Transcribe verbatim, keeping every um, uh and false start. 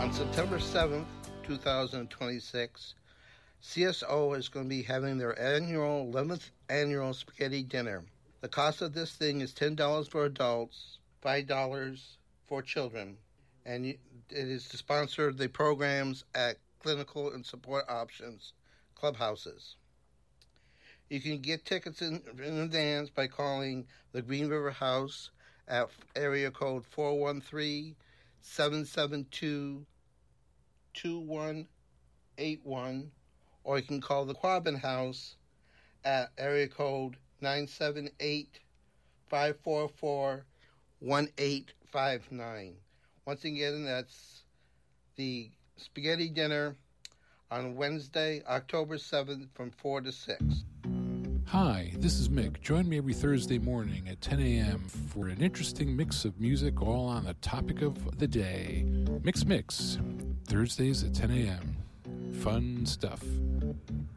On September seventh, twenty twenty-six, C S O is going to be having their annual eleventh annual spaghetti dinner. The cost of this thing is ten dollars for adults, five dollars for children, and it is to sponsor the programs at Clinical and Support Options clubhouses. You can get tickets in, in advance by calling the Green River House at area code four one three, seven seven two, two one eight one, or you can call the Quabbin House at area code nine seven eight, five four four, one eight five nine. Once again, that's the spaghetti dinner on Wednesday, October seventh from four to six. Hi, this is Mick. Join me every Thursday morning at ten a.m. for an interesting mix of music all on the topic of the day. Mix Mix, Thursdays at ten a.m. Fun stuff.